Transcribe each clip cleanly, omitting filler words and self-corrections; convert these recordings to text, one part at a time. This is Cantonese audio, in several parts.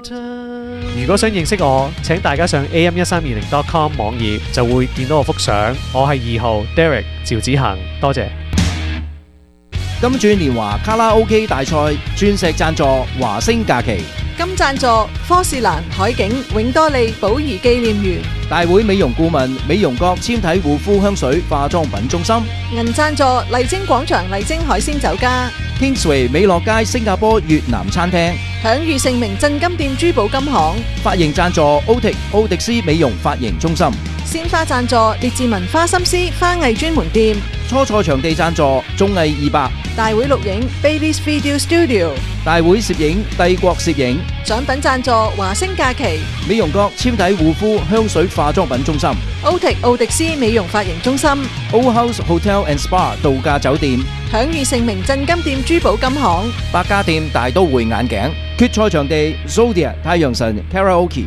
如果想認識我，請大家上 am1320.com 網頁就會見到我幅相。我係2號 Derek 趙子恒，多謝。 金鑽年華卡拉 OK 大賽鑽石贊助華星假期， 金贊助科士蘭海景永多利寶儀紀念園， 大會美容顧問美容閣纖體護膚香水化妝品中心， 銀贊助麗晶廣場麗晶海鮮酒家， Kingsway 美樂街新加坡越南餐廳， 享譽盛名鎮金店珠寶金行， 髮型贊助奧迪斯美容髮型中心， 鮮花贊助列治文花心思花藝專門店， 初賽場地贊助綜藝200， 大會錄影 Bailey's Video Studio， 大會攝影帝國攝影， 獎品贊助華星假期， 美容閣纖體護膚香水化妝品中心， 奧迪斯美容髮型中心， O House Hotel and Spa 度假酒店， 享譽盛名鎮金店珠寶金行， 百家店大都會眼鏡，決賽場地 Zodia 太陽神 Karaoke。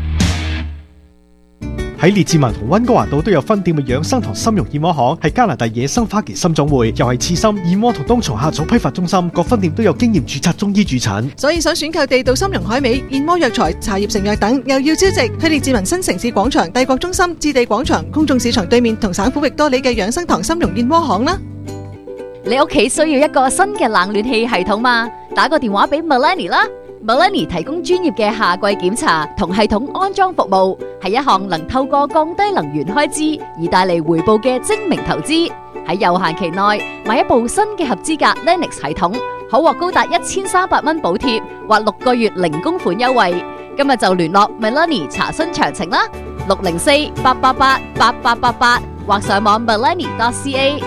喺列治文同溫哥華道都有分店嘅養生堂參茸燕窩行，係加拿大野生花旗參總會，又係刺參、燕窩同冬蟲夏草批發中心，各分店都有經驗註冊中醫駐診。 所以想選購地道參茸海味、燕窩藥材、茶葉成藥等，又要招值，去列治文新城市廣場、帝國中心、置地廣場、公眾市場對面同省府域多里嘅養生堂參茸燕窩行啦。 你屋企需要一個新嘅冷暖氣系統嘛？打個電話俾 Melanie 啦。Melanie 提供專業嘅夏季檢查同系統安裝服務，係一項能透過降低能源開支而帶嚟回報嘅精明投資。喺有限期內買一部新嘅合資格 Lennox 系統，可獲高達1300蚊補貼或6個月零供款優惠。今日就聯絡 Melanie 查詢詳情啦，604-888-8888或上網 melanie.ca。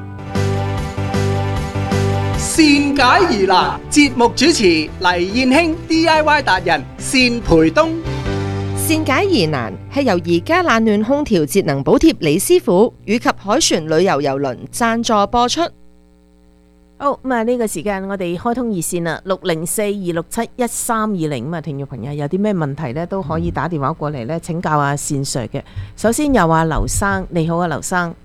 善解疑難，節目主持黎燕卿 DIY 達人單培東。 善解疑難係由而家冷暖空調節能補貼李師傅以及海船旅遊郵輪贊助播出。 好咁啊！呢個時間我哋開通熱線啦，604-267-1320咁啊，聽眾朋友有啲咩問題咧都可以打電話過嚟咧請教阿善 Sir 嘅。首先有阿劉生，你好啊，劉生。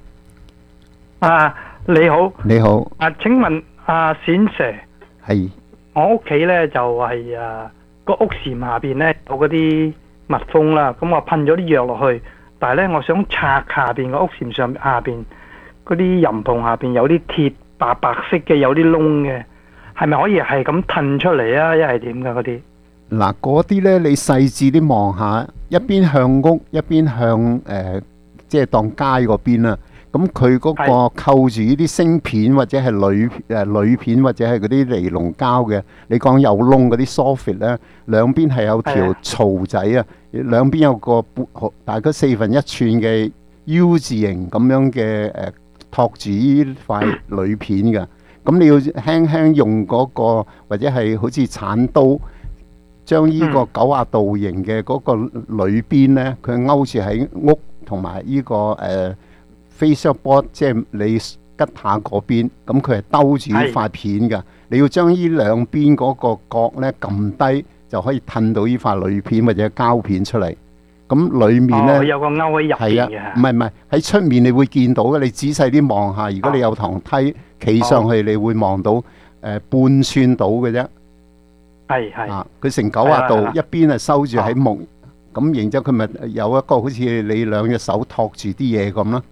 你好。 你好。 請問善 Sir， 係我屋企咧就係個屋檐下邊咧有嗰啲蜜蜂啦，咁我噴咗啲藥落去，但係咧我想拆下邊個屋檐下邊嗰啲檐篷下邊有啲鐵白色嘅，有啲窿嘅，係咪可以係咁褪出嚟啊？一係點噶嗰啲？ 嗱，嗰啲咧你細緻啲望下，一邊向屋，一邊向即係當街嗰邊啦。咁佢嗰個扣住呢啲芯片或者係鋁片或者係嗰啲尼龍膠嘅，你講有窿嗰啲 soffit 咧，兩邊係有條槽仔啊，兩邊有個大概1/4寸嘅 U 字形咁樣嘅托住呢塊鋁片嘅。咁你要輕輕用嗰個或者係好似鏟刀，將呢個90度形嘅嗰個鋁邊咧，佢勾住喺屋同埋呢個facial board， 即係你吉下嗰邊，咁佢係兜住呢塊片㗎。你要將呢兩邊嗰個角咧撳低，就可以褪到呢塊鋁片或者膠片出嚟。咁裡面咧， 有個勾喺入邊嘅。 唔係喺出面你會見到嘅。你仔細啲望下，如果你有堂梯企上去，你會望到半寸到嘅啫。 係佢成90度，一邊係收住喺木，咁然之後佢咪有一個好似你兩隻手托住啲嘢咁咯。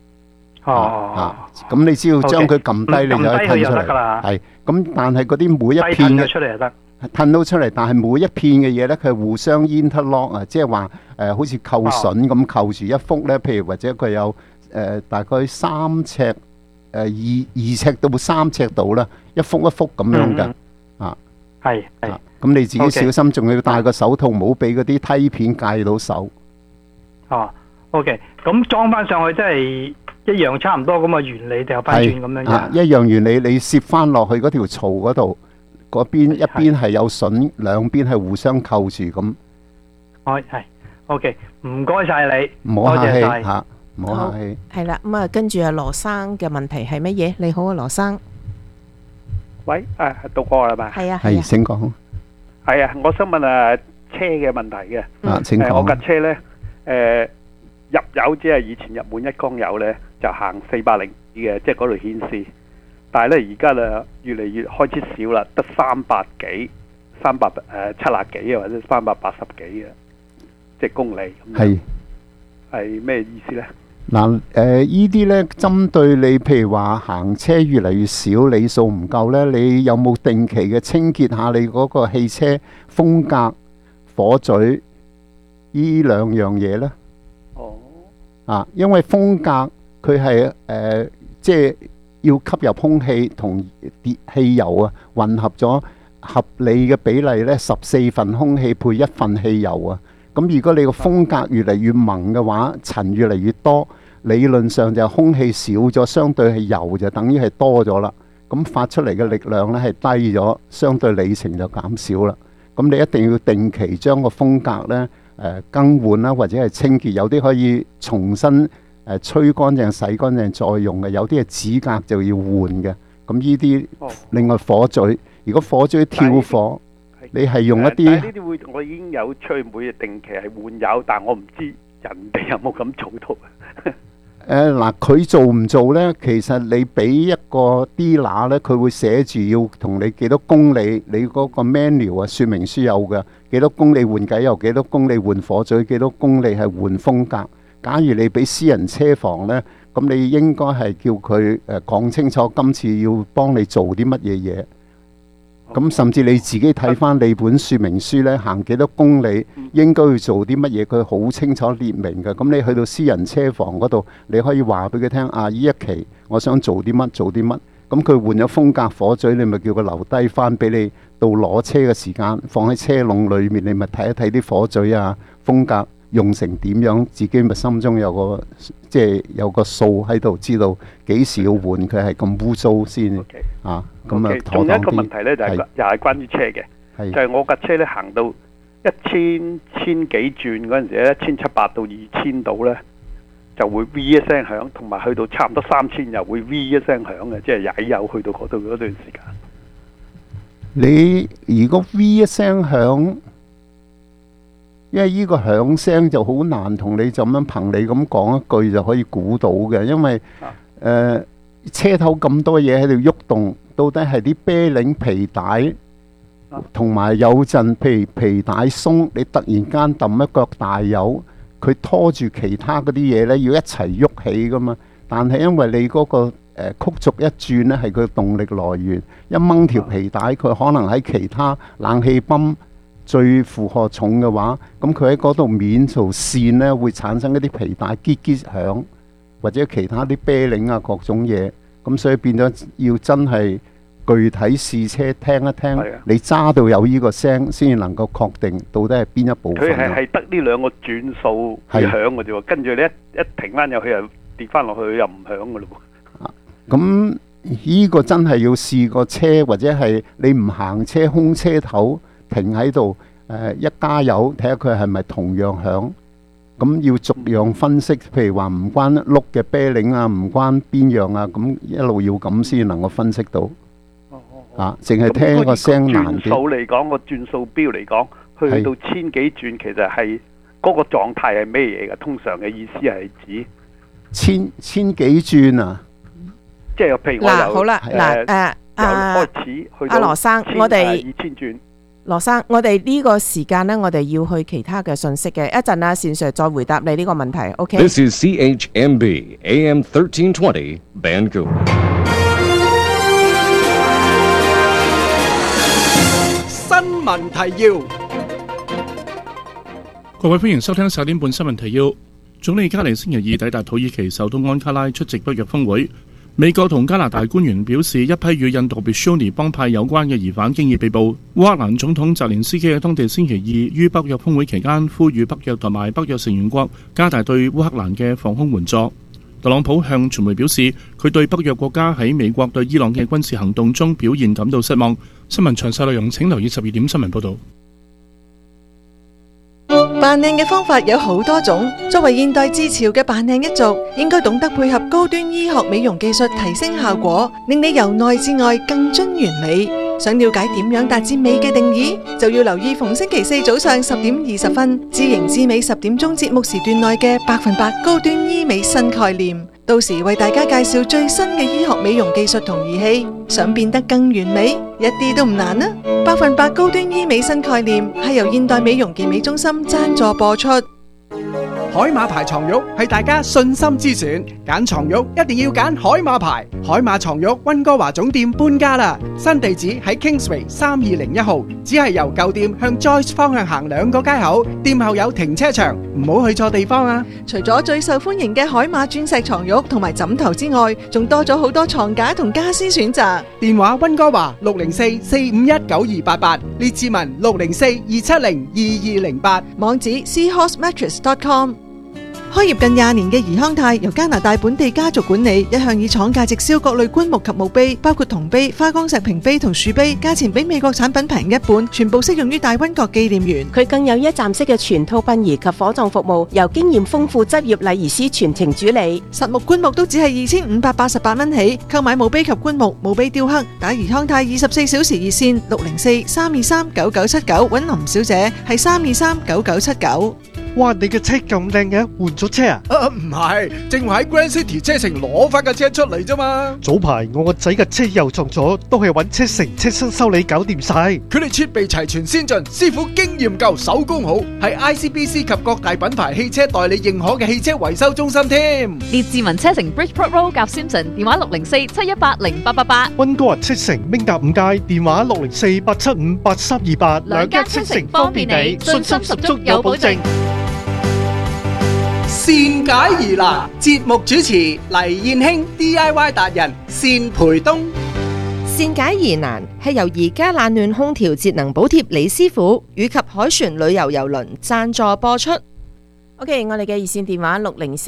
咁你只要將佢撳低，你就可以褪出嚟。係，咁但係嗰啲每一片嘅出嚟就得， 褪到出嚟，但係每一片嘅嘢咧，佢係互相 interlock 啊，即係話好似扣榫咁扣住一幅咧。譬如或者佢有大概3尺2尺到3尺度啦，一幅一幅咁樣嘅。 係。 咁你自己小心，仲要戴個手套，唔好俾嗰啲梯片介到手。 OK， 咁裝翻上去即係一樣差唔多咁嘅原理，掉翻轉咁樣嘅。 一樣原理，你攝翻落去嗰條槽嗰度，嗰邊一邊係有榫，兩邊係互相扣住咁。 係 OK， 唔該晒你， 唔好客氣嚇，唔好客氣。 係啦，咁啊，跟住阿羅生嘅問題係乜嘢？你好啊，羅生。 喂，到我啦嘛？ 係啊， 係請講。 係啊，我想問車嘅問題嘅。 請講。 我架車咧，入油只係以前入滿1缸油咧，就行400嘅，即係嗰度顯示。但係咧而家咧越嚟越開始少啦，得300幾 370幾啊，或者380幾嘅，即係公里。係咩意思呢？ 嗱，依啲呢，針對你，譬如話行車越嚟越少，里數唔夠呢，你有冇定期嘅清潔下你嗰個汽車風格、火嘴呢兩樣嘢呢？因為風格佢係即係要吸入空氣同汽油啊，混合咗合理嘅比例呢，14份空氣配1份汽油啊。咁如果你個風格越嚟越濃嘅話，塵越嚟越多，理論上就空氣少咗，相對係油就等於係多咗啦。咁發出嚟嘅力量呢係低咗，相對里程就減少啦。咁你一定要定期將個風格呢更換啦，或者係清潔，有啲可以重新吹乾淨、洗乾淨再用嘅，有啲係指甲就要換嘅。咁呢啲另外火嘴，如果火嘴跳火，你係用一啲， 但係呢啲我已經有出去每日定期係換油，但我唔知人哋有冇咁做到。 嗱，佢做唔做呢？其實你俾一個 dealer 呢，佢會寫住要同你幾多公里，你嗰個 manual 啊，說明書有嘅，幾多公里換機油，幾多公里換火嘴，幾多公里係換風格。假如你俾私人車房呢，咁你應該係叫佢講清楚今次要幫你做啲乜嘢嘢。咁甚至你自己睇翻你本說明書呢，行幾多公里應該要做啲乜嘢，佢好清楚列明嘅。咁你去到私人車房嗰度，你可以話俾佢聽啊，呢一期我想做啲乜做啲乜。咁佢換咗風格火嘴，你咪叫佢留低翻俾你到攞車嘅時間，放喺車籠裏面，你咪睇一睇啲火嘴啊風格用成點樣，自己咪心中有個即係有個數喺度，知道幾時要換佢係咁污糟先啊。咁啊， 仲有一個問題呢，就係又係關於車嘅，就係我架車呢行到千幾轉嗰陣時咧，1700到2000度呢，就會 V 一聲響，同埋去到差唔多3000又會 V 一聲響嘅，即係踩油去到嗰度嗰段時間。 你如果 V 一聲響，因為呢個響聲就好難同你就咁憑你咁講一句就可以估到嘅，因為車頭咁多嘢喺度喐動，到底係啲啤領皮帶同埋有陣譬如皮帶鬆，你突然間揼一腳大油，佢拖住其他嗰啲嘢呢，要一齊喐起噶嘛。但係因為你嗰個曲軸一轉呢，係佢動力來源，一掹條皮帶，佢可能喺其他冷氣泵最負荷重嘅話，咁佢喺嗰度面做線呢，會產生一啲皮帶結結響，或者其他啲啤領啊各種嘢，咁所以變咗要真係具體試車聽一聽，你揸到有呢個聲先至能夠確定到底係邊一部分。 佢係得呢兩個轉數會響嘅啫喎，跟住你一停翻入去又跌翻落去又唔響嘅咯喎。 咁呢個真係要試個車，或者係你唔行車空車頭停喺度，一加油睇下佢係咪同樣響。咁要逐樣分析，譬如話唔關碌嘅啤領啊，唔關邊樣啊，咁一路要咁先能夠分析到。淨係聽個聲難啲。 轉數嚟講，個轉數表嚟講，去到千幾轉，其實係嗰個狀態係咩嘢嘅？通常嘅意思係指千幾轉啊？ 即係譬如我由好啦， 開始去到羅生，我哋 2000轉。 羅生，我哋呢個時間呢，我哋要去其他嘅信息嘅。一陣啊，善 Sir 再回答你呢個問題。OK。 This is CHMB AM 1320 Vancouver。 新聞提要， 各位歡迎收聽10點半新聞提要。總理加尼星期二抵達土耳其首都安卡拉出席北約峰會。美國同加拿大官員表示，一批與印度 Bishoni 幫派有關嘅疑犯經已被捕。烏克蘭總統澤連斯基喺當地星期二於北約峰會期間呼籲北約同埋北約成員國加大對烏克蘭嘅防空援助。特朗普向傳媒表示，佢對北約國家喺美國對伊朗嘅軍事行動中表現感到失望。新聞詳細內容請留意12點新聞報導。 扮靚嘅方法有好多種，作為現代至潮嘅扮靚一族，應該懂得配合高端醫學美容技術提升效果，令你由內至外更臻完美。想了解點樣達至美嘅定義，就要留意逢星期四早上10點20分，知型知美10點鐘節目時段內嘅100%高端醫美新概念。 到時為大家介紹最新嘅醫學美容技術同儀器，想變得更完美，一啲都唔難啊！100%高端醫美新概念係由現代美容健美中心贊助播出。 海馬牌床褥係大家信心之選，揀床褥一定要揀海馬牌。海馬床褥溫哥華總店搬家啦，新地址喺 Kingsway 3201號，只係由舊店向 Joyce 方向行2個街口，店後有停車場，唔好去錯地方啊！ 除咗最受歡迎嘅海馬鑽石床褥同埋枕頭之外，仲多咗好多床架同家私選擇。 電話溫哥華604-451-9288，列治文604-270-2208， 網址 seahorsemattress.com。開業近20年嘅怡康泰由加拿大本地家族管理，一向以廠價直銷各類棺木及墓碑，包括銅碑、花崗石屏碑同樹碑，價錢比美國產品平一半，全部適用於大溫角紀念園。 佢更有一站式嘅全套殯儀及火葬服務，由經驗豐富執業禮儀師全程主理。 實木棺木都只係2588蚊起，購買墓碑及棺木、墓碑雕刻，打怡康泰24小時熱線604-323-9979，揾林小姐係323-9979。 哇！你嘅車咁靚嘅，換咗車啊？ 唔係，正話喺 Grand City 車城攞翻架車出嚟啫嘛。 早排我個仔嘅車又撞咗，都係揾車城車身修理搞掂晒。 佢哋設備齊全先進，師傅經驗夠，手工好，係 ICBC 及各大品牌汽車代理認可嘅汽車維修中心添。 列治文車城 Bridgeport Road 夾 Simpson， 電話604-718-0888。 溫哥華車城明達5街，電話604-875-8328。 兩間車城方便你，信心十足有保證。 善解疑難，節目主持黎燕卿 DIY 達人單培東。 善解疑難係由宜家冷暖空調節能補貼李師傅以及海船旅遊郵輪贊助播出。 OK， 我哋嘅熱線電話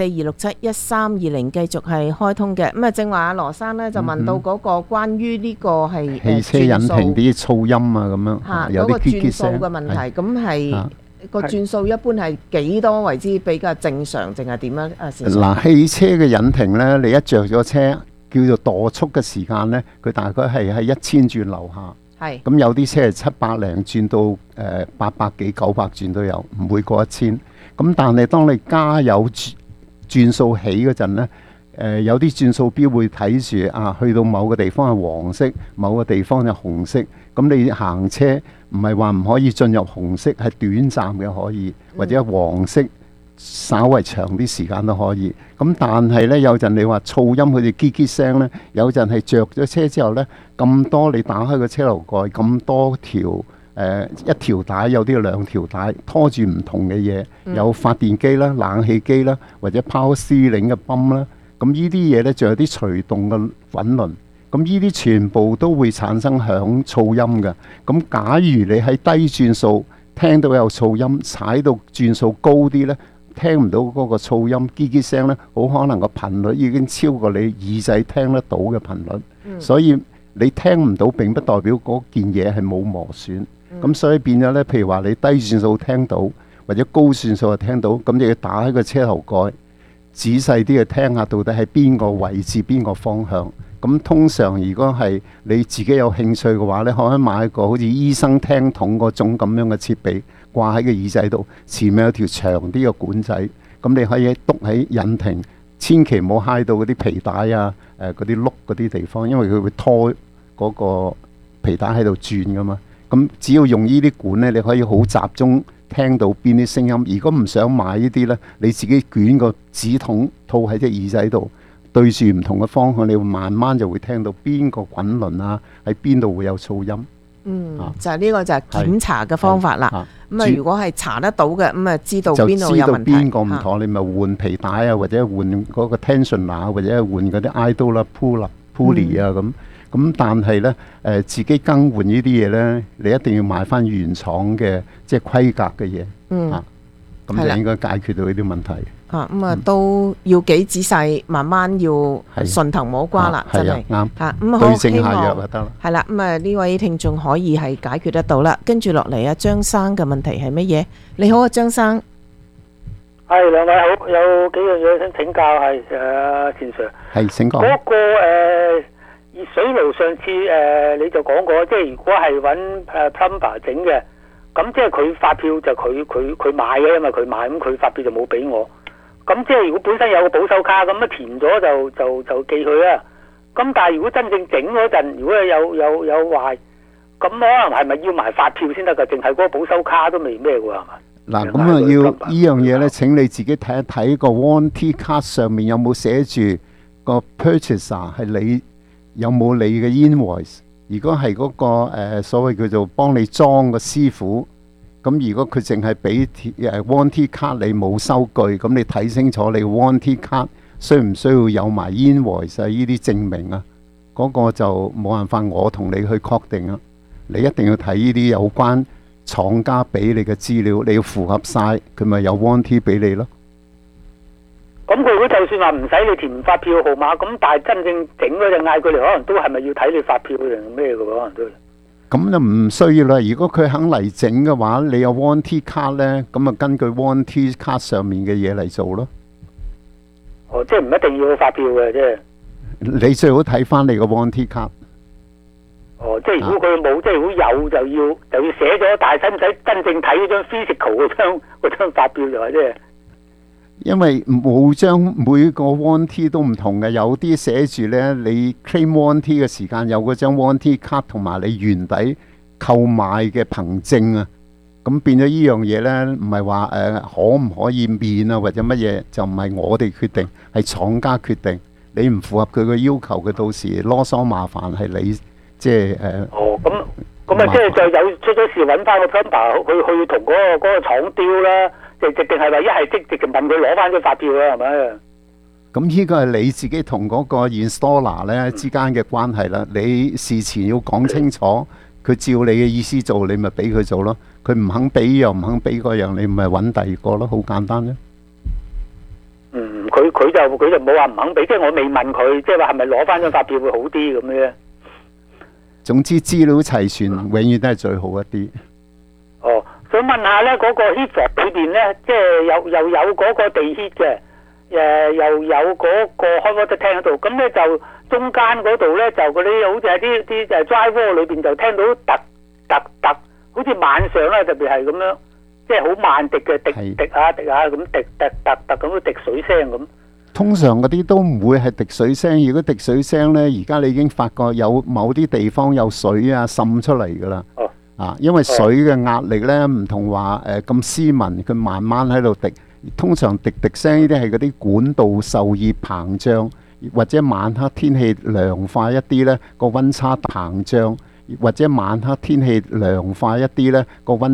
604-267-1320繼續係開通嘅。咁啊，正話阿羅生咧就問到嗰個關於呢個係汽車引擎啲噪音啊咁樣，有啲轉數嘅問題，咁係。個轉數一般係幾多為之比較正常，定係點樣？ 嗱，汽車嘅引擎呢，你一着咗車，叫做墮速嘅時間呢，佢大概係喺1000轉樓下。係。咁有啲車係700零轉到800幾900轉都有，唔會過1000。咁但係當你加油轉數起嗰陣呢，有啲轉數標會睇住去到某個地方係黃色，某個地方係紅色。咁你行車唔係話唔可以進入紅色，係短暫嘅可以，或者黃色稍為長啲時間都可以。咁但係呢，有陣你話噪音好似嘰嘰聲呢，有陣係着咗車之後呢，咁多你打開個車頭蓋，咁多條一條帶，有啲2條帶拖住唔同嘅嘢，有發電機啦、冷氣機啦，或者power steering嘅泵啦。咁呢啲嘢呢，仲有啲隨動嘅滾輪。咁呢啲全部都會產生響噪音嘅。咁假如你喺低轉數聽到有噪音，踩到轉數高啲呢，聽唔到嗰個噪音嘰嘰聲呢，好可能個頻率已經超過你耳仔聽得到嘅頻率。所以你聽唔到並不代表嗰件嘢係冇磨損。咁所以變咗呢，譬如話你低轉數聽到，或者高轉數就聽到，咁你要打開個車頭蓋，仔細啲去聽下到底喺邊個位置、邊個方向。咁通常如果係你自己有興趣嘅話咧，可以買一個好似醫生聽筒嗰種咁樣嘅設備，掛喺個耳仔度，前面有條長啲嘅管仔，咁你可以篤喺引擎，千祈唔好揩到嗰啲皮帶啊、嗰啲轆嗰啲地方，因為佢會拖嗰個皮帶喺度轉噶嘛。咁只要用呢啲管咧，你可以好集中聽到邊啲聲音。如果唔想買呢啲咧，你自己捲個紙筒套喺隻耳仔度。對住唔同嘅方向，你會慢慢就會聽到邊個滾輪啊，喺邊度會有噪音。 就係呢個就係檢查嘅方法啦。咁如果係查得到嘅，咁知道邊度有問題。就知道邊個唔妥，你咪換皮帶啊，或者換嗰個 tensioner，或者換嗰啲 idle 啦、pulley 啊咁。咁但係呢，自己更換呢啲嘢呢，你一定要買翻原廠嘅即係規格嘅嘢。咁就應該解決到呢啲問題。 都要幾仔細，慢慢要順藤摸瓜啦，真係啱。 咁對症下藥就得啦。 係啦，呢位聽眾可以係解決得到啦。跟住落嚟張生嘅問題係乜嘢？你好啊，張生。 係，兩位好，有幾樣嘢想請教係錢 Sir。 係，請講。 嗰個熱水爐上次你就講過，即係如果係揾plumber 整嘅，咁即係佢發票就佢買嘅，因為佢買，咁佢發票就冇俾我。 咁即係如果本身有個保修卡，咁填咗就寄去啦。咁但係如果真正整嗰陣，如果有壞，咁可能係咪要埋發票先得㗎？淨係嗰個保修卡都未咩㗎係嘛？ 嗱，咁啊要呢樣嘢咧，請你自己睇一睇個 warranty card 上面有冇寫住個 purchaser 係你有冇你嘅 invoice。如果係嗰個所謂叫做幫你裝個師傅，咁如果佢淨係俾warranty card你冇收據，咁你睇清楚你 warranty card 需唔需要有埋 invoice 啊？呢啲證明啊，嗰個就冇辦法我同你去確定啊。你一定要睇呢啲有關廠家俾你嘅資料，你要符合晒，佢咪有 warranty 俾你咯。 咁佢如果就算話唔使你填發票號碼，咁但係真正整嗰陣嗌佢哋，可能都係咪要睇你發票定咩嘅喎？可能都咁就唔需要啦。如果佢肯嚟整嘅話，你有 warranty card 咧，咁啊根據 warranty card 上面嘅嘢嚟做咯。 哦，即係唔一定要發票嘅，即係。 你最好睇翻你個 warranty card。 哦，即係如果佢冇，即係如果有就要寫咗，但係使唔使真正睇嗰張 physical 嗰張發票就係即係？因為冇張每個 warranty 都唔同嘅，有啲寫住咧，你 claim warranty 嘅時間有嗰張 warranty card 同埋你原底購買嘅憑證啊，咁變咗呢樣嘢咧，唔係話可唔可以免啊或者乜嘢，就唔係我哋決定，係廠家決定。你唔符合佢嘅要求，佢到時囉嗦麻煩係你即係哦，咁啊，即係就有出咗事揾翻個 plumber 去同嗰個廠雕啦。定係話一係直接問佢攞翻張發票啦，係咪？ 咁呢個係你自己同嗰個 installer 咧之間嘅關係啦。你事前要講清楚，佢照你嘅意思做，你咪俾佢做咯。佢唔肯俾又唔肯俾嗰樣，你咪揾第二個咯，好簡單啫。 佢就冇話唔肯俾，即係我未問佢，即係話係咪攞翻張發票會好啲咁嘅。 總之資料齊全，永遠都係最好一啲。 哦。想問下咧，嗰個 heat pad 裏邊咧，即係又有嗰個地 heat 嘅，又有嗰個開火得聽喺度，咁咧就中間嗰度咧就嗰啲好似係啲drive wall 裏邊就聽到突，好似晚上咧特別係咁樣，即係好慢滴嘅滴下咁滴咁滴水聲咁。 通常嗰啲都唔會係滴水聲，如果滴水聲咧，而家你已經發覺有某啲地方有水啊滲出嚟㗎啦。因為水嘅壓力咧唔同話咁斯文，佢慢慢喺度滴。通常滴聲呢啲係嗰啲管道受熱膨脹，或者晚黑天氣涼快一啲咧個溫差膨脹，或者晚黑天氣涼快一啲咧個溫